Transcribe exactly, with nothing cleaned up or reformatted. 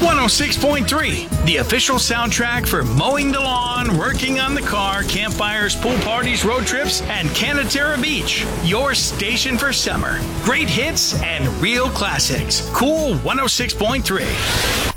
one oh six point three, the official soundtrack for mowing the lawn, working on the car, campfires, pool parties, road trips, and Canaterra Beach. Your station for summer. Great hits and real classics. Cool one oh six point three.